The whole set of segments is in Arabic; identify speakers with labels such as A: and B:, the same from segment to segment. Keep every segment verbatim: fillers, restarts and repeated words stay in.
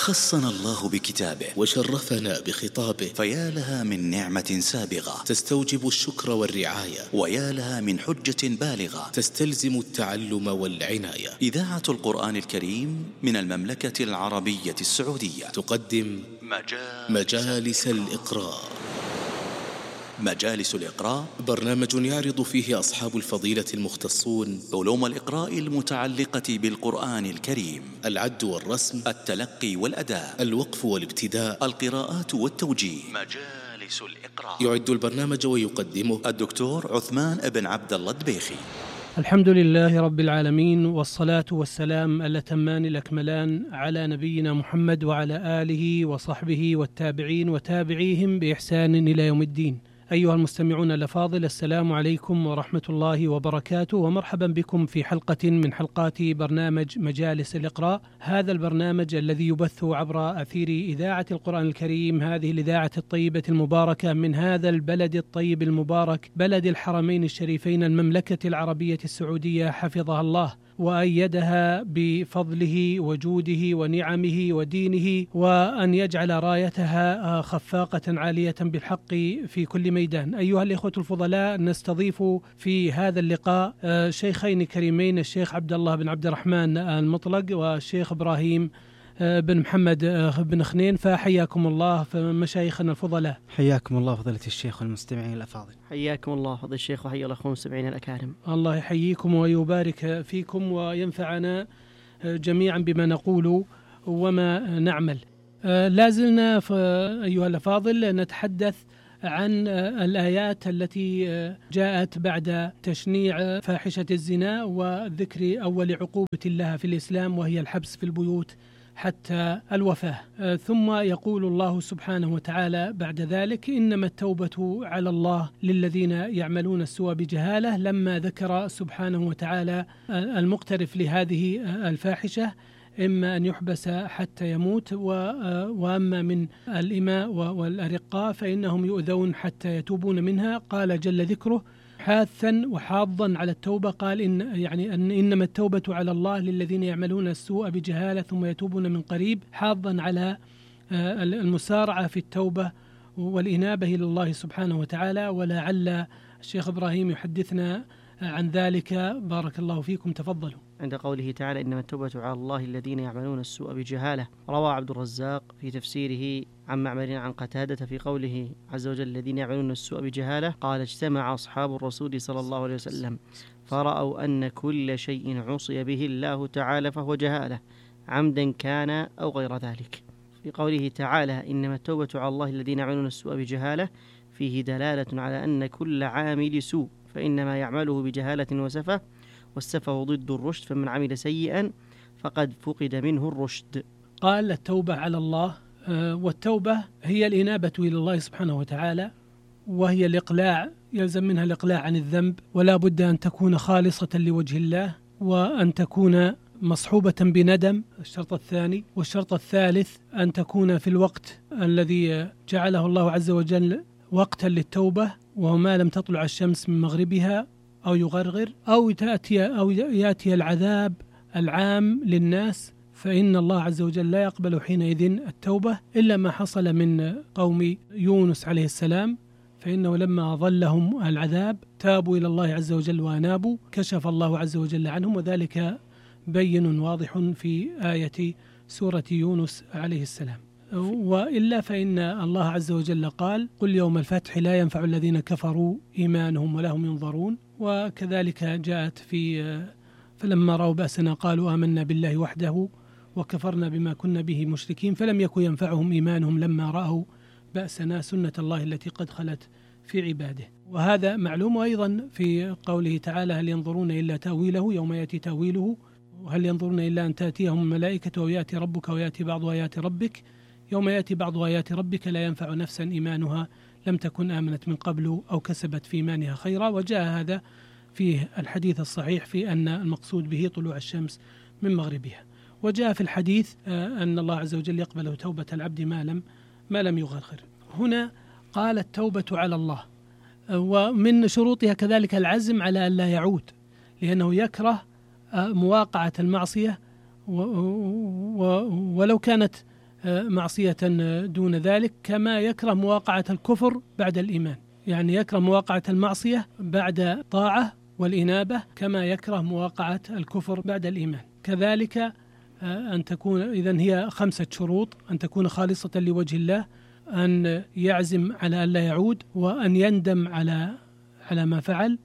A: خصنا الله بكتابه
B: وشرفنا بخطابه،
A: فيا لها من نعمة سابغة
B: تستوجب الشكر والرعاية،
A: ويا لها من حجة بالغة
B: تستلزم التعلم والعناية.
A: إذاعة القرآن الكريم من المملكة العربية السعودية
B: تقدم
A: مجالس,
B: مجالس الإقراء.
A: مجالس الإقراء
B: برنامج يعرض فيه أصحاب الفضيلة المختصون
A: علوم الإقراء المتعلقة بالقرآن الكريم:
B: العد والرسم،
A: التلقي والأداء،
B: الوقف والابتداء،
A: القراءات والتوجيه. مجالس الإقراء
B: يعد البرنامج ويقدمه
A: الدكتور عثمان بن عبد الله الدبيخي.
C: الحمد لله رب العالمين، والصلاة والسلام الأتمان الأكملان على نبينا محمد وعلى آله وصحبه والتابعين وتابعيهم بإحسان إلى يوم الدين. أيها المستمعون الأفاضل، السلام عليكم ورحمة الله وبركاته، ومرحبا بكم في حلقة من حلقات برنامج مجالس الإقراء. هذا البرنامج الذي يبث عبر أثير إذاعة القرآن الكريم، هذه الإذاعة الطيبة المباركة من هذا البلد الطيب المبارك، بلد الحرمين الشريفين، المملكة العربية السعودية، حفظها الله وأيدها بفضله وجوده ونعمه ودينه، وأن يجعل رايتها خفاقة عالية بالحق في كل ميدان. أيها الإخوة الفضلاء، نستضيف في هذا اللقاء شيخين كريمين، الشيخ عبد الله بن عبد الرحمن المطلق والشيخ إبراهيم بن محمد بن خنين، فحياكم الله مشايخنا الفضلاء.
D: حياكم الله فضيلة الشيخ والمستمعين الأفاضل.
E: حياكم الله فضيلة الشيخ وحيا الأخوة المستمعين الأكارم.
C: الله يحييكم ويبارك فيكم وينفعنا جميعا بما نقول وما نعمل. لازلنا أيها الأفاضل نتحدث عن الآيات التي جاءت بعد تشنيع فاحشة الزنا وذكر أول عقوبة لها في الإسلام، وهي الحبس في البيوت حتى الوفاة. ثم يقول الله سبحانه وتعالى بعد ذلك: إنما التوبة على الله للذين يعملون السوء بجهالة، لما ذكر سبحانه وتعالى المقترف لهذه الفاحشة إما أن يحبس حتى يموت، وأما من الإماء والأرقاء فإنهم يؤذون حتى يتوبون منها. قال جل ذكره حاثا وحاضا على التوبة، قال إن يعني أن إنما التوبة على الله للذين يعملون السوء بجهالة ثم يتوبون من قريب، حاضا على المسارعة في التوبة والإنابة إلى الله سبحانه وتعالى. ولعل الشيخ إبراهيم يحدثنا عن ذلك. بارك الله فيكم، تفضلوا.
E: عند قوله تعالى: إنما التوبة على الله الذين يعملون السوء بجهالة، روى عبد الرزاق في تفسيره عن معمر عن قتادة في قوله عز وجل: الذين يعملون السوء بجهالة، قال: اجتمع أصحاب الرسول صلى الله عليه وسلم فرأوا أن كل شيء عصي به الله تعالى فهو جهالة، عمدا كان أو غير ذلك. في قوله تعالى: إنما التوبة على الله الذين يعملون السوء بجهالة، فيه دلالة على أن كل عامل سوء فإنما يعمله بجهالة وسفة، والسفه ضد الرشد، فمن عمل سيئا فقد فقد منه الرشد.
C: قال التوبة على الله، والتوبة هي الإنابة إلى الله سبحانه وتعالى، وهي الإقلاع، يلزم منها الإقلاع عن الذنب، ولا بد أن تكون خالصة لوجه الله، وأن تكون مصحوبة بندم، الشرط الثاني. والشرط الثالث أن تكون في الوقت الذي جعله الله عز وجل وقتا للتوبة، وهو ما لم تطلع الشمس من مغربها أو يغرغر أو تأتي أو يأتي العذاب العام للناس، فإن الله عز وجل لا يقبل حينئذ التوبة إلا ما حصل من قوم يونس عليه السلام، فإنه لما ظلهم العذاب تابوا إلى الله عز وجل وأنابوا، كشف الله عز وجل عنهم، وذلك بين واضح في آية سورة يونس عليه السلام. وإلا فإن الله عز وجل قال: قل يوم الفتح لا ينفع الذين كفروا إيمانهم ولا هم ينظرون. وكذلك جاءت في فلما رأوا بأسنا قالوا آمنا بالله وحده وكفرنا بما كنا به مشركين، فلم يكن ينفعهم إيمانهم لما رأوا بأسنا، سنة الله التي قد خلت في عباده. وهذا معلوم. أيضا في قوله تعالى: هل ينظرون إلا تأويله يوم يأتي تأويله، وهل ينظرون إلا أن تأتيهم الملائكة ويأتي ربك ويأتي بعض آيات ربك، يوم يأتي بعض آيات ربك لا ينفع نفسا إيمانها لم تكن آمنت من قبل أو كسبت في إيمانها خيرا. وجاء هذا في الحديث الصحيح في أن المقصود به طلوع الشمس من مغربها. وجاء في الحديث أن الله عز وجل يقبل توبة العبد ما لم ما لم يغرغر. هنا قال التوبة على الله، ومن شروطها كذلك العزم على أن لا يعود، لأنه يكره مواقعة المعصية ولو كانت معصية دون ذلك، كما يكره مواقعة الكفر بعد الإيمان، يعني يكره مواقعة المعصية بعد طاعة والإنابة كما يكره مواقعة الكفر بعد الإيمان. كذلك أن تكون، إذن هي خمسة شروط: أن تكون خالصة لوجه الله، أن يعزم على أن لا يعود، وأن يندم على على ما فعل،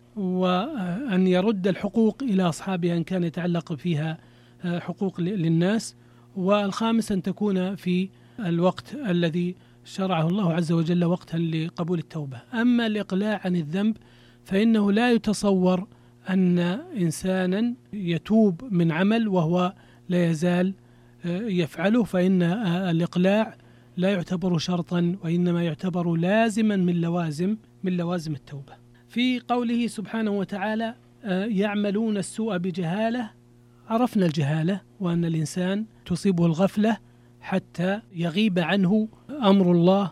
C: وأن يرد الحقوق إلى أصحابها إن كان يتعلق فيها حقوق للناس، والخامس أن تكون في الوقت الذي شرعه الله عز وجل وقتا لقبول التوبة. أما الإقلاع عن الذنب فإنه لا يتصور أن إنسانا يتوب من عمل وهو لا يزال يفعله، فإن الإقلاع لا يعتبر شرطا، وإنما يعتبر لازما من لوازم من لوازم التوبة. في قوله سبحانه وتعالى يعملون السوء بجهالة، عرفنا الجهالة وأن الإنسان تصيبه الغفلة حتى يغيب عنه أمر الله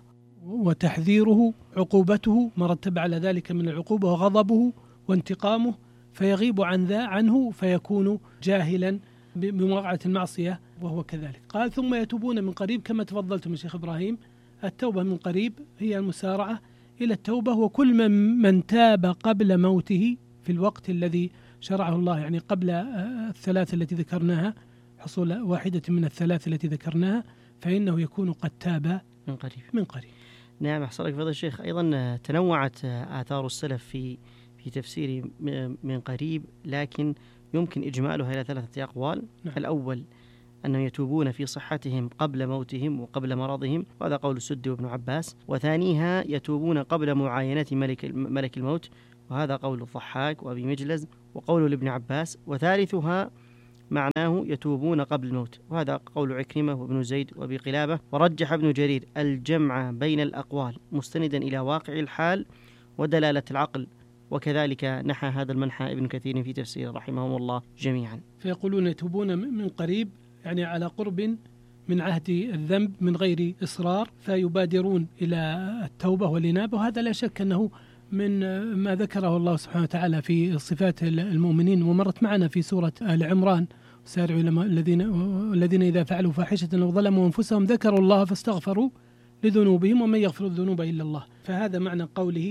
C: وتحذيره، عقوبته ما رتب على ذلك من العقوبة، وغضبه وانتقامه، فيغيب عن ذا عنه فيكون جاهلا بمواقعة المعصية وهو كذلك. قال ثم يتوبون من قريب، كما تفضلتم يا شيخ إبراهيم، التوبة من قريب هي المسارعة إلى التوبة، وكل من, من تاب قبل موته في الوقت الذي شرعه الله، يعني قبل الثلاث التي ذكرناها، حصول واحدة من الثلاث التي ذكرناها، فإنه يكون قد تاب
E: من قريب
C: من قريب.
E: نعم، أحسن لك فضل الشيخ. أيضا تنوعت آثار السلف في في تفسير من قريب، لكن يمكن إجمالها إلى ثلاثة أقوال. نعم. الأول أنهم يتوبون في صحتهم قبل موتهم وقبل مرضهم، وهذا قول السدي وابن عباس. وثانيها يتوبون قبل معاينة ملك ملك الموت، وهذا قول الضحاك وأبي مجلز وقول لابن عباس. وثالثها معناه يتوبون قبل الموت، وهذا قول عكرمة وابن زيد وأبي قلابة. ورجح ابن جرير الجمع بين الأقوال مستندا إلى واقع الحال ودلالة العقل، وكذلك نحى هذا المنحى ابن كثير في تفسيره رحمهم الله جميعا.
C: فيقولون يتوبون من قريب، يعني على قرب من عهد الذنب من غير إصرار، فيبادرون إلى التوبة والإنابة، وهذا لا شك أنه من ما ذكره الله سبحانه وتعالى في صفات المؤمنين، ومرت معنا في سورة آل عمران: سارعوا إلى الذين الذين إذا فعلوا فاحشة أو ظلموا أنفسهم ذكروا الله فاستغفروا لذنوبهم ومن يغفر الذنوب إلا الله. فهذا معنى قوله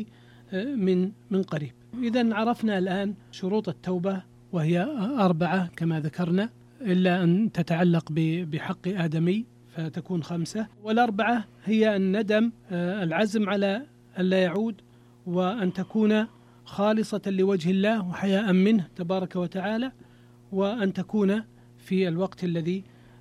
C: من من قريب. إذن عرفنا الآن شروط التوبة، وهي أربعة كما ذكرنا، إلا أن تتعلق بحق آدمي فتكون خمسة، والأربعة هي الندم، العزم على ألا يعود، وأن تكون خالصة لوجه الله وحياء منه تبارك وتعالى، وأن تكون في الوقت الذي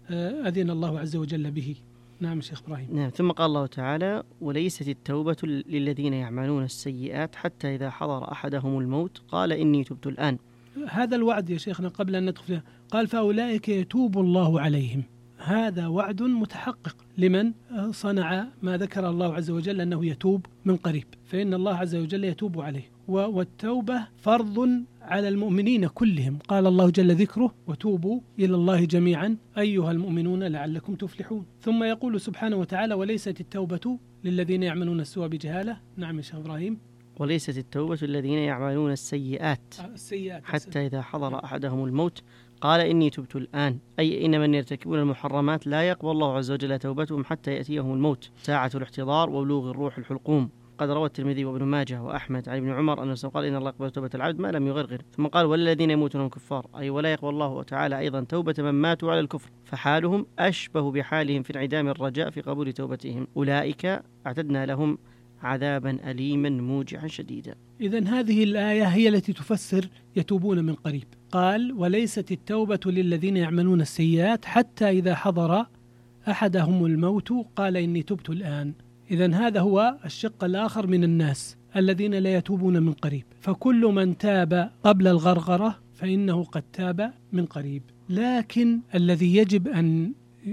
C: أذن الله عز وجل به. نعم شيخ إبراهيم.
E: نعم. ثم قال الله تعالى: وليست التوبة للذين يعملون السيئات حتى إذا حضر أحدهم الموت قال إني تبت الآن.
C: هذا الوعد يا شيخنا قبل أن ندخل فيها، قال فأولئك يتوب الله عليهم. هذا وعد متحقق لمن صنع ما ذكر الله عز وجل أنه يتوب من قريب، فإن الله عز وجل يتوب عليه، والتوبة فرض على المؤمنين كلهم. قال الله جل ذكره: وتوبوا إلى الله جميعا أيها المؤمنون لعلكم تفلحون. ثم يقول سبحانه وتعالى: وليست التوبة للذين يعملون السوء بجهالة. نعم يا شيخ إبراهيم.
E: وليست التوبة الذين يعملون السيئات
C: السيئات
E: حتى إذا حضر أحدهم الموت قال إني تبت الآن، أي إن من يرتكبون المحرمات لا يقبل الله عز وجل توبتهم حتى يأتيهم الموت ساعة الاحتضار وبلوغ الروح الحلقوم. قد روى الترمذي وابن ماجه وأحمد عن ابن عمر أنه قال: إن الله يقبل توبة العبد ما لم يغرغر. ثم قال: والذين يموتون كفار، أي ولا يقبل الله تعالى أيضا توبة من ماتوا على الكفر، فحالهم أشبه بحالهم في انعدام الرجاء في قبول توبتهم، أولئك أعتدنا لهم عذابا أليما موجعا شديدا.
C: إذن هذه الآية هي التي تفسر يتوبون من قريب. قال: وليست التوبة للذين يعملون السيئات حتى إذا حضر أحدهم الموت قال إني تبت الآن. إذن هذا هو الشق الآخر من الناس الذين لا يتوبون من قريب، فكل من تاب قبل الغرغرة فإنه قد تاب من قريب. لكن الذي يجب أن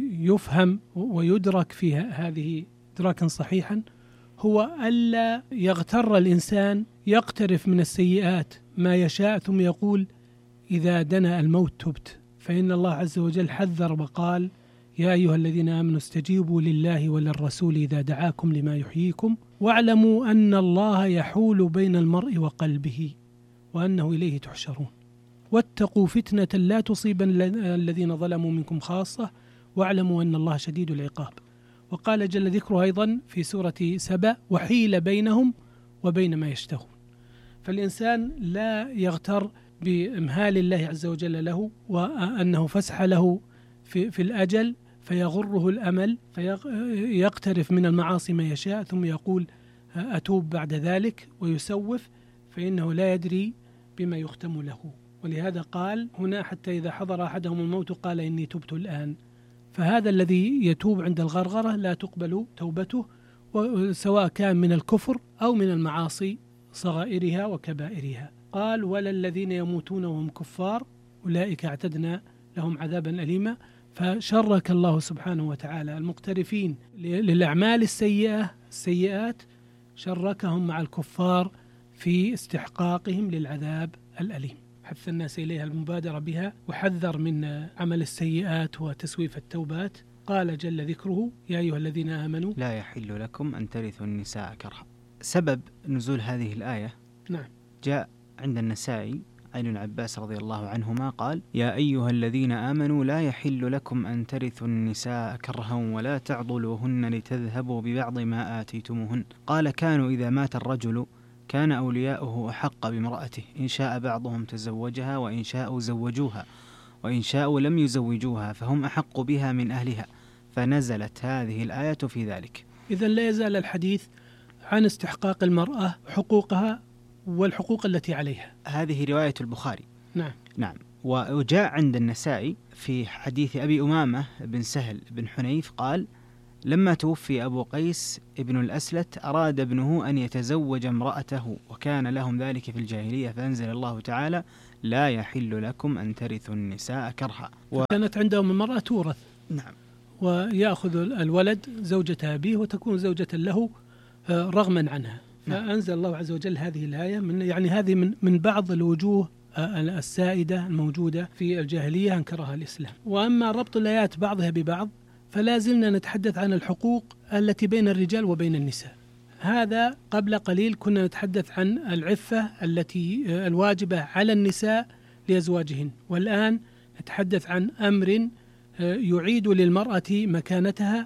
C: يفهم ويدرك في هذه إدراكا صحيحا هو ألا يغتر الإنسان يقترف من السيئات ما يشاء ثم يقول إذا دنا الموت تبت، فإن الله عز وجل حذر وقال: يا أيها الذين آمنوا استجيبوا لله وللرسول إذا دعاكم لما يحييكم واعلموا أن الله يحول بين المرء وقلبه وأنه إليه تحشرون واتقوا فتنة لا تصيبن الذين ظلموا منكم خاصة واعلموا أن الله شديد العقاب. وقال جل ذكره أيضا في سورة سبأ وحيل بينهم وبين ما يشتهون. فالإنسان لا يغتر بإمهال الله عز وجل له وأنه فسح له في, في الأجل فيغره الأمل فيقترف من المعاصي ما يشاء ثم يقول أتوب بعد ذلك ويسوف، فإنه لا يدري بما يختم له. ولهذا قال هنا حتى إذا حضر أحدهم الموت قال إني تبت الآن. فهذا الذي يتوب عند الغرغرة لا تقبل توبته، سواء كان من الكفر أو من المعاصي صغائرها وكبائرها. قال ولا الذين يموتون وهم كفار أولئك اعتدنا لهم عذابا أليما. فشرك الله سبحانه وتعالى المقترفين للأعمال السيئة السيئات شركهم مع الكفار في استحقاقهم للعذاب الأليم، حث الناس إليها المبادرة بها وحذر من عمل السيئات وتسويف التوبات. قال جل ذكره يا أيها الذين آمنوا
D: لا يحل لكم أن ترثوا النساء كرها. سبب نزول هذه الآية
C: نعم
D: جاء عند النسائي عن ابن عباس رضي الله عنهما قال يا أيها الذين آمنوا لا يحل لكم أن ترثوا النساء كرها ولا تعضلوهن لتذهبوا ببعض ما آتيتموهن. قال كانوا إذا مات الرجل كان أولياؤه أحق بامرأته إن شاء بعضهم تزوجها وإن شاءوا زوجوها وإن شاءوا لم يزوجوها فهم أحق بها من أهلها، فنزلت هذه الآية في ذلك.
C: إذن لا يزال الحديث عن استحقاق المرأة حقوقها والحقوق التي عليها.
D: هذه رواية البخاري.
C: نعم
D: نعم. وجاء عند النسائي في حديث أبي أمامة بن سهل بن حنيف قال لما توفي أبو قيس ابن الأسلت أراد ابنه أن يتزوج امرأته وكان لهم ذلك في الجاهلية، فأنزل الله تعالى لا يحل لكم أن ترثوا النساء كرها.
C: و... كانت عندهم المرأة تورث.
D: نعم.
C: ويأخذ الولد زوجة أبيه وتكون زوجة له رغما عنها. فأنزل الله عز وجل هذه الآية من يعني هذه من من بعض الوجوه السائدة الموجودة في الجاهلية أنكرها الإسلام. وأما ربط الآيات بعضها ببعض فلا زلنا نتحدث عن الحقوق التي بين الرجال وبين النساء. هذا قبل قليل كنا نتحدث عن العفة التي الواجبة على النساء لأزواجهن، والآن نتحدث عن أمر يعيد للمرأة مكانتها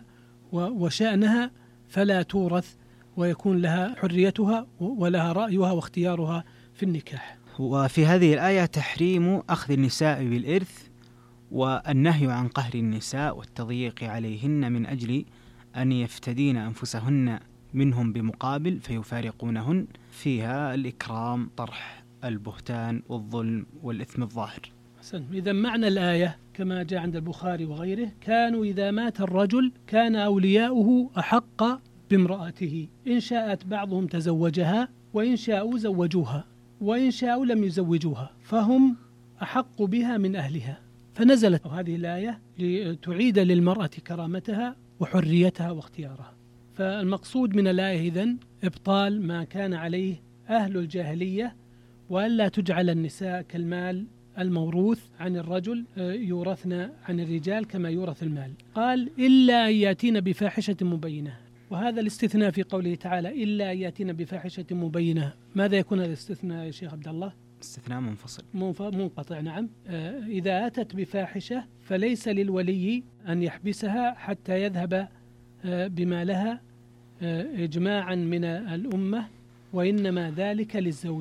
C: وشأنها فلا تورث ويكون لها حريتها ولها رأيها واختيارها في النكاح.
D: وفي هذه الآية تحريم أخذ النساء بالإرث والنهي عن قهر النساء والتضييق عليهن من أجل أن يفتدين أنفسهن منهم بمقابل فيفارقونهن، فيها الإكرام طرح البهتان والظلم والإثم الظاهر.
C: إذا معنى الآية كما جاء عند البخاري وغيره كانوا إذا مات الرجل كان أولياؤه أحق بامرأته إن شاءت بعضهم تزوجها وإن شاءوا زوجوها وإن شاءوا لم يزوجوها فهم أحق بها من أهلها. فنزلت هذه الآية لتعيد للمرأة كرامتها وحريتها واختيارها. فالمقصود من الآية إذن إبطال ما كان عليه أهل الجاهلية وألا تجعل النساء كالمال الموروث عن الرجل يورثن عن الرجال كما يورث المال. قال إلا أن يأتين بفاحشة مبينة، وهذا الاستثناء في قوله تعالى إلا أن يأتين بفاحشة مبينة، ماذا يكون هذا الاستثناء يا شيخ عبد الله؟
D: استثناء منفصل
C: منقطع. نعم. إذا أتت بفاحشة فليس للولي أن يحبسها حتى يذهب بمالها إجماعا من الأمة، وإنما ذلك للزوج.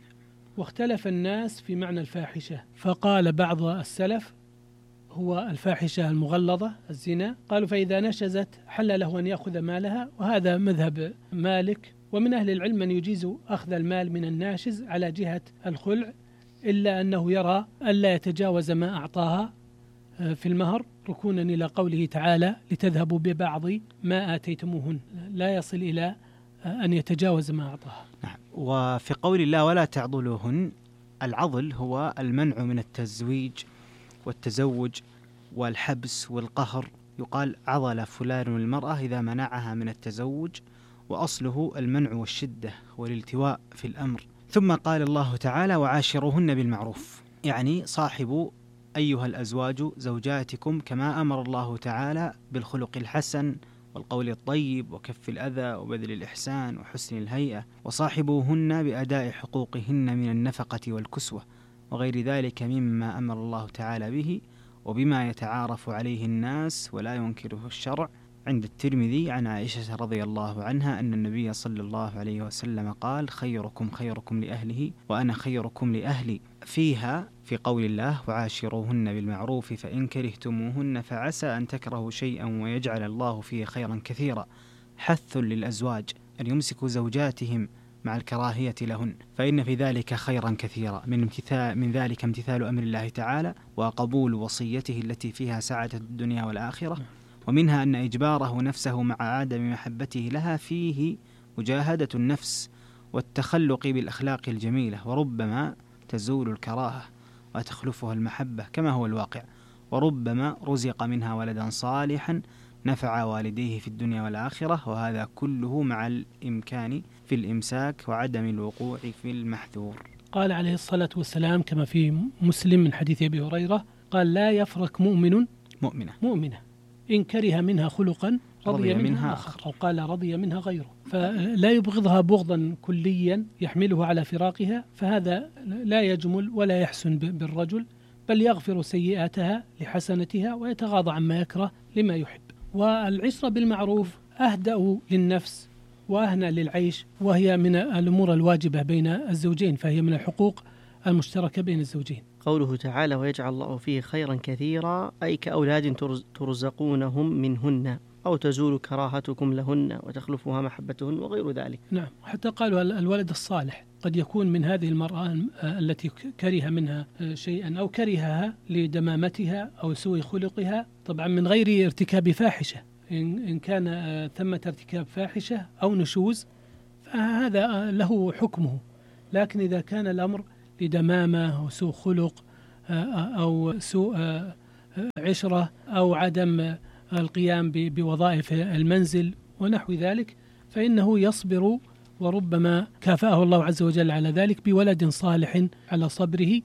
C: واختلف الناس في معنى الفاحشة، فقال بعض السلف هو الفاحشة المغلظة الزنا، قالوا فإذا نشزت حل له أن يأخذ مالها، وهذا مذهب مالك. ومن أهل العلم من يجيز أخذ المال من الناشز على جهة الخلع، إلا أنه يرى ألا يتجاوز ما أعطاها في المهر ركونا إلى قوله تعالى لتذهبوا ببعض ما آتيتموهن، لا يصل إلى أن يتجاوز ما أعطاها.
D: نعم. وفي قول الله ولا تعضلوهن، العضل هو المنع من التزويج والتزوج والحبس والقهر. يقال عضل فلان المرأة إذا منعها من التزوج، وأصله المنع والشدة والالتواء في الأمر. ثم قال الله تعالى وعاشروهن بالمعروف، يعني صاحبوا أيها الأزواج زوجاتكم كما أمر الله تعالى بالخلق الحسن والقول الطيب وكف الأذى وبذل الإحسان وحسن الهيئة، وصاحبوهن بأداء حقوقهن من النفقة والكسوة وغير ذلك مما أمر الله تعالى به وبما يتعارف عليه الناس ولا ينكره الشرع عند الترمذي عن عائشة رضي الله عنها أن النبي صلى الله عليه وسلم قال: خيركم خيركم لأهله وأنا خيركم لأهلي. فيها في قول الله: وعاشروهن بالمعروف فإن كرهتموهن فعسى أن تكرهوا شيئا ويجعل الله فيه خيرا كثيرا، حث للأزواج أن يمسكوا زوجاتهم مع الكراهية لهن، فإن في ذلك خيرا كثيرا، من, امتثال من ذلك امتثال أمر الله تعالى وقبول وصيته التي فيها سعادة الدنيا والآخرة. ومنها أن إجباره نفسه مع عدم محبته لها فيه مجاهدة النفس والتخلق بالأخلاق الجميلة، وربما تزول الكراهة وتخلفها المحبة كما هو الواقع، وربما رزق منها ولدا صالحا نفع والديه في الدنيا والآخرة، وهذا كله مع الإمكان في الإمساك وعدم الوقوع في المحذور.
C: قال عليه الصلاة والسلام كما في مسلم من حديث أبي هريرة قال: لا يفرق مؤمن
D: مؤمنة
C: مؤمنة إن كره منها خلقا رضي,
D: رضي
C: منها,
D: منها
C: آخر، أو قال رضي منها غيره. فلا يبغضها بغضا كليا يحمله على فراقها، فهذا لا يجمل ولا يحسن بالرجل، بل يغفر سيئاتها لحسنتها ويتغاضى عما يكره لما يحب. والعشرة بالمعروف أهدأ للنفس وأهنى للعيش، وهي من الأمور الواجبة بين الزوجين، فهي من الحقوق المشتركة بين الزوجين.
E: قوله تعالى: ويجعل الله فيه خيرا كثيرا، أي كأولاد ترزقونهم منهن أو تزول كراهتكم لهن وتخلفها محبتهن وغير ذلك.
C: نعم، حتى قالوا الولد الصالح قد يكون من هذه المرأة التي كره منها شيئا أو كرهها لدمامتها أو سوء خلقها، طبعا من غير ارتكاب فاحشة. إن كان ثمة ارتكاب فاحشة أو نشوز فهذا له حكمه، لكن إذا كان الأمر لدمامة أو سوء خلق أو سوء عشرة أو عدم القيام بوظائف المنزل ونحو ذلك، فإنه يصبر، وربما كافأه الله عز وجل على ذلك بولد صالح على صبره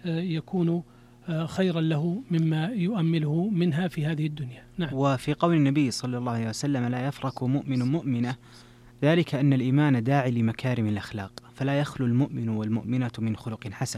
C: يكون خيرا له مما يؤمله منها في هذه الدنيا. نعم.
D: وفي قول النبي صلى الله عليه وسلم: لا يفرق مؤمن مؤمنة، ذلك أن الإيمان داعي لمكارم الأخلاق، فلا يخلو المؤمن والمؤمنة من خلق حسن.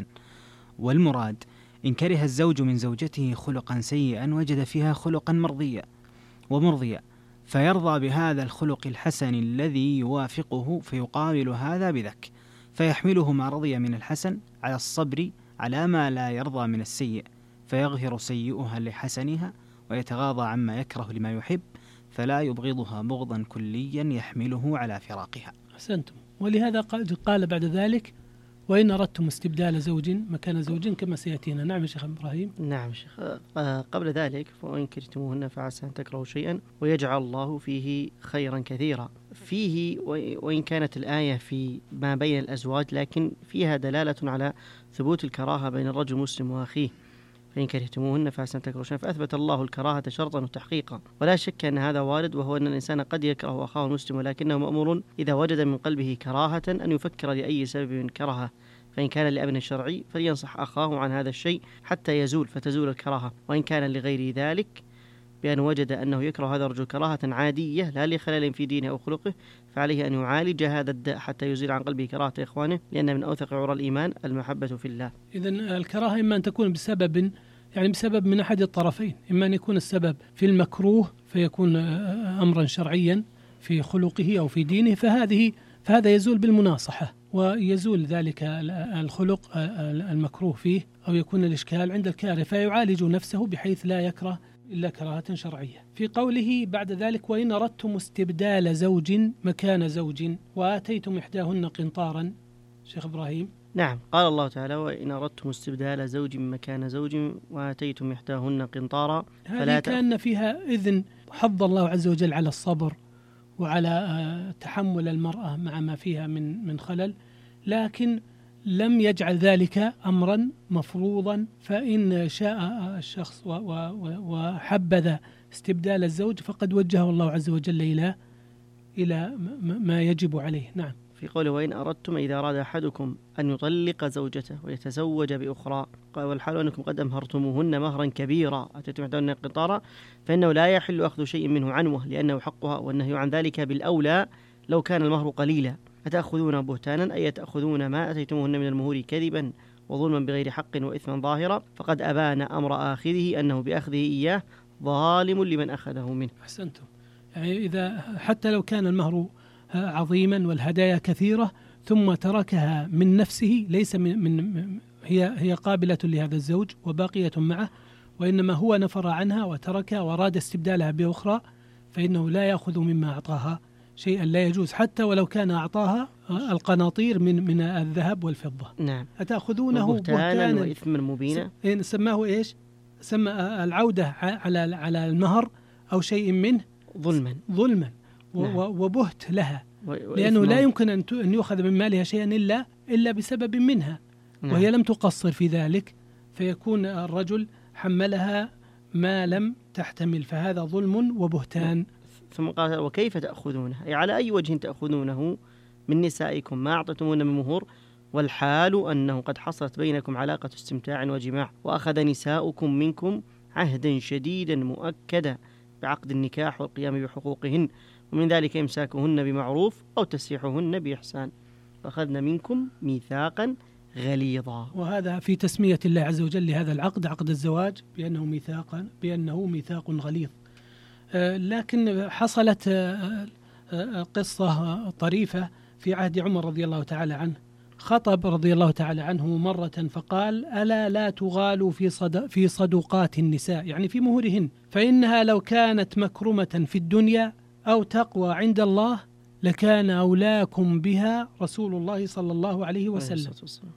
D: والمراد إن كره الزوج من زوجته خلقا سيئا وجد فيها خلقا مرضيا ومرضيا، فيرضى بهذا الخلق الحسن الذي يوافقه، فيقابل هذا بذاك، فيحمله ما رضي من الحسن على الصبر على ما لا يرضى من السيء، فيغفر سيئها لحسنها ويتغاضى عما يكره لما يحب، فلا يبغضها بغضا كليا يحمله على فراقها.
C: أحسنتم. ولهذا قال بعد ذلك: وإن أردتم استبدال زوج مكان زوج كما سيأتينا. نعم يا شيخ إبراهيم.
E: نعم شيخ. قبل ذلك: فإن كرهتموهن فعسى أن تكرهوا شيئا ويجعل الله فيه خيرا كثيرا. فيه وإن كانت الآية في ما بين الأزواج، لكن فيها دلالة على ثبوت الكراهة بين الرجل المسلم وأخيه. فإن كرهتموهن فعسى أن تكرهوا شيئا، فأثبت الله الكراهة شرطا وتحقيقا، ولا شك أن هذا وارد، وهو أن الإنسان قد يكره أخاه المسلم، ولكنه مأمور إذا وجد من قلبه كراهة أن يفكر لأي سبب كرهه، فإن كان لأمر شرعي فلينصح أخاه عن هذا الشيء حتى يزول فتزول الكراهة، وإن كان لغير ذلك بأن وجد أنه يكره هذا الرجل كراهة عادية لا لخلل في دينه أو خلقه، فعليه أن يعالج هذا الداء حتى يزيل عن قلبه كراهة إخوانه، لأن من أوثق عرى الإيمان المحبة في الله.
C: إذن الكراهة إما أن تكون بسبب يعني بسبب من أحد الطرفين، إما أن يكون السبب في المكروه فيكون أمرا شرعيا في خلقه أو في دينه، فهذه فهذا يزول بالمناصحة، ويزول ذلك الخلق المكروه فيه، أو يكون الإشكال عند الكاره فيعالج نفسه بحيث لا يكره إلا كراهة شرعية. في قوله بعد ذلك: وإن أردتم استبدال زوج مكان زوج وآتيتم إحداهن قنطارا. شيخ إبراهيم.
E: نعم، قال الله تعالى: وإن أردتم استبدال زوج مكان زوج وآتيتم إحداهن قنطارا.
C: هذه كان فيها إذن حض الله عز وجل على الصبر وعلى تحمل المرأة مع ما فيها من من خلل، لكن لم يجعل ذلك أمرا مفروضا، فإن شاء الشخص وحبذ استبدال الزوج فقد وجهه الله عز وجل إلى إلى ما يجب عليه. نعم.
E: في قوله: وإن أردتم، إذا أراد أحدكم أن يطلق زوجته ويتزوج بأخرى، والحال أنكم قد أمهرتموهن مهرا كبيرا أتيتم إحداهن قنطارا، فإنه لا يحل أخذ شيء منه عنوة، لأنه حقها، والنهي عن ذلك بالأولى لو كان المهر قليلا. أتأخذون بهتانا، أي تأخذون ما أتيتموهن من المهور كذبا وظلما بغير حق وإثما ظاهرا، فقد أبان أمر آخذه أنه بأخذه إياه ظالم لمن أخذه منه.
C: أحسنتم. يعني إذا حتى لو كان المهر عظيما والهدايا كثيرة ثم تركها من نفسه، ليس من, من هي هي قابلة لهذا الزوج وباقية معه، وإنما هو نفر عنها وتركها وأراد استبدالها بأخرى، فإنه لا يأخذ مما أعطاها شيئا، لا يجوز حتى ولو كان أعطاها القناطير من من الذهب والفضة.
E: نعم.
C: أتأخذونه
E: بهتانا وإثما مبينا.
C: سماه إيش؟ سمى العودة على على المهر أو شيء منه
E: ظلما
C: ظلما
E: نعم.
C: وبهت لها، لأنه لا يمكن أن يؤخذ من مالها شيئا إلا إلا بسبب منها، نعم. وهي لم تقصر في ذلك، فيكون الرجل حملها ما لم تحتمل، فهذا ظلم وبهتان.
E: ثم قال وكيف تأخذونه، أي على أي وجه تأخذونه من نسائكم ما أعطيتمون من مهور، والحال أنه قد حصلت بينكم علاقة استمتاع وجماع، وأخذ نساؤكم منكم عهدا شديدا مؤكدا بعقد النكاح والقيام بحقوقهن، ومن ذلك إمساكهن بمعروف أو تسريحهن بإحسان، وأخذنا منكم ميثاقا غليظا.
C: وهذا في تسمية الله عز وجل لهذا العقد عقد الزواج بأنه ميثاقا بأنه ميثاق غليظ. آه لكن حصلت آه آه قصة طريفة في عهد عمر رضي الله تعالى عنه. خطب رضي الله تعالى عنه مرة فقال: ألا لا تغالوا في صد في صدقات النساء، يعني في مهورهن، فإنها لو كانت مكرمة في الدنيا أو تقوى عند الله لكان أولاكم بها رسول الله صلى الله عليه وسلم.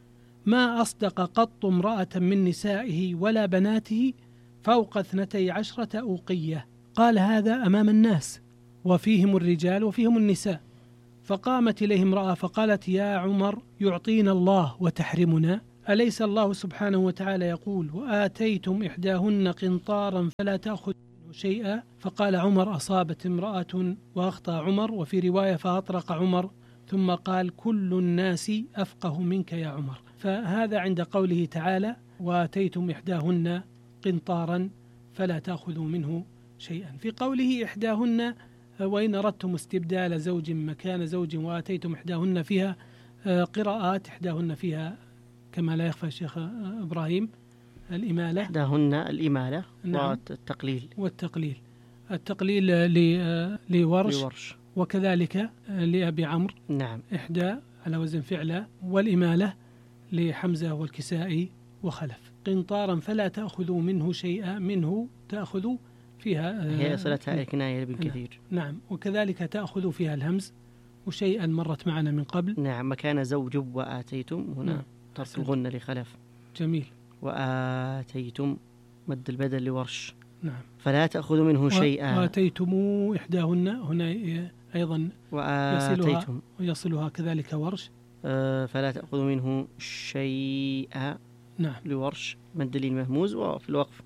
C: ما أصدق قط امرأة من نسائه ولا بناته فوق اثنتي عشرة أوقية. قال هذا أمام الناس وفيهم الرجال وفيهم النساء. فقامت إليه امرأة فقالت: يا عمر، يعطينا الله وتحرمنا؟ أليس الله سبحانه وتعالى يقول: وآتيتم إحداهن قنطارا فلا تأخذ منه شيئا؟ فقال عمر: أصابت امرأة وأخطأ عمر، وفي رواية فأطرق عمر، ثم قال: كل الناس أفقه منك يا عمر. فهذا عند قوله تعالى: وآتيتم إحداهن قنطارا فلا تأخذوا منه شيئا. في قوله إحداهن: وإن أردتم استبدال زوج مكان زوج وآتيتم إحداهن، فيها قراءات، إحداهن فيها كما لا يخفى الشيخ إبراهيم الإمالة،
E: إحداهن الإمالة، نعم. والتقليل
C: والتقليل التقليل لورش, لورش وكذلك لأبي عمرو، نعم. إحدى على وزن فعلة، والإمالة لحمزة والكسائي وخلف. قنطارا فلا تأخذوا منه شيئا، منه تأخذوا فيها
E: هي صلتها الكناية بالكثير،
C: نعم. وكذلك تأخذ فيها الهمز، وشيئا مرت معنا من قبل،
E: نعم. مكان زوج وآتيتم هنا، نعم. ترك الغنة لخلف،
C: جميل.
E: وآتيتم مد البدل لورش،
C: نعم.
E: فلا تأخذوا منه شيئا.
C: وآتيتم إحداهن هنا أيضا يصلها, يصلها كذلك ورش،
E: آه فلا تأخذوا منه شيئا،
C: نعم.
E: لورش مد المهموز، وفي الوقف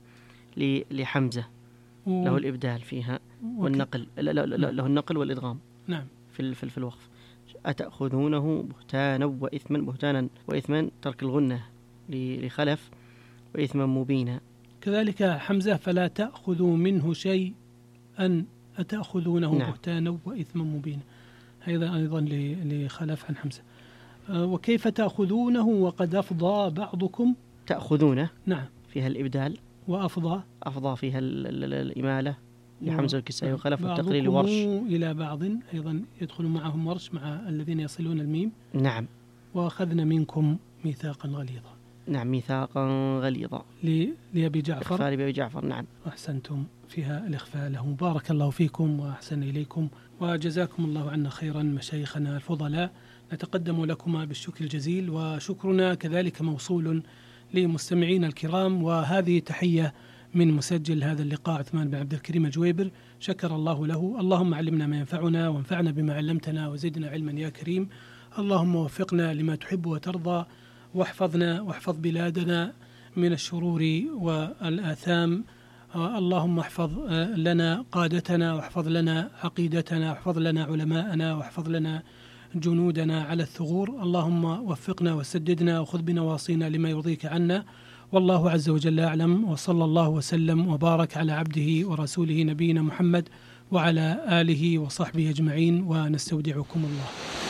E: لحمزة و... له الإبدال فيها والنقل، لا لا لا له النقل والإدغام،
C: نعم.
E: في في, في الوقف. أتأخذونه بهتانا وإثما، بهتانا وإثما ترك الغنة لخلف، وإثما مبينا.
C: كذلك حمزة: فلا تأخذوا منه شيء أن أتأخذونه، نعم. بهتانا وإثما مبينا، هذا أيضا لخلف عن حمزة. وكيف تأخذونه وقد أفضى بعضكم،
E: تأخذونه،
C: نعم.
E: فيها الإبدال،
C: وأفضى
E: أفضى فيها الإمالة لحمزة والكسائي وخلف، والتقليل ورش
C: إلى بعض، أيضا يدخل معهم ورش مع الذين يصلون الميم،
E: نعم.
C: وأخذنا منكم ميثاقا غليظا،
E: نعم. ميثاقا غليظا
C: لأبي جعفر،
E: إخفاء لأبي جعفر، نعم.
C: وأحسنتم فيها الإخفاء له. بارك الله فيكم وأحسن إليكم، وجزاكم الله عنا خيرا مشايخنا الفضلاء. نتقدم لكما بالشكر الجزيل، وشكرنا كذلك موصول لمستمعين الكرام. وهذه تحية من مسجل هذا اللقاء عثمان بن عبد الكريم الجويبر، شكر الله له. اللهم علمنا ما ينفعنا وانفعنا بما علمتنا وزدنا علما يا كريم. اللهم وفقنا لما تحب وترضى، واحفظنا واحفظ بلادنا من الشرور والآثام. اللهم احفظ لنا قادتنا، واحفظ لنا عقيدتنا، واحفظ لنا علماءنا، واحفظ لنا جنودنا على الثغور. اللهم وفقنا وسددنا وخذ بنواصينا لما يرضيك عنا. والله عز وجل أعلم، وصلى الله وسلم وبارك على عبده ورسوله نبينا محمد وعلى آله وصحبه أجمعين، ونستودعكم الله.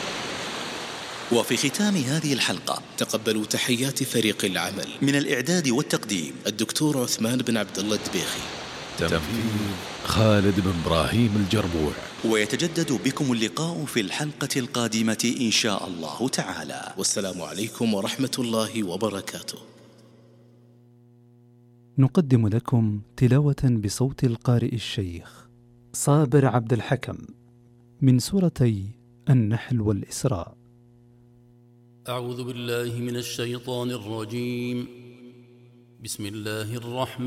A: وفي ختام هذه الحلقة
B: تقبلوا تحيات فريق العمل
A: من الإعداد والتقديم:
B: الدكتور عثمان بن عبد الله الدبيخي،
F: تنفيذ خالد بن إبراهيم الجربوع.
A: ويتجدد بكم اللقاء في الحلقة القادمة إن شاء الله تعالى.
B: والسلام عليكم ورحمة الله وبركاته.
G: نقدم لكم تلاوة بصوت القارئ الشيخ صابر عبد الحكم من سورتي النحل والإسراء.
H: أعوذ بالله من الشيطان الرجيم. بسم الله الرحمن